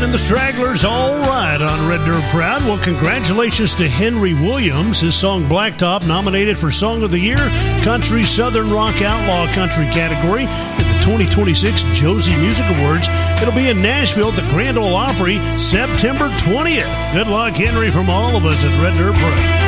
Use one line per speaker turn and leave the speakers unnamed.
and the Stragglers, all right, on Red Dirt Proud. Well, congratulations to Henry Williams. His song Blacktop nominated for Song of the Year, Country Southern Rock Outlaw Country category at the 2026 Josie Music Awards. It'll be in Nashville at the Grand Ole Opry September 20th. Good luck, Henry, from all of us at Red Dirt Proud.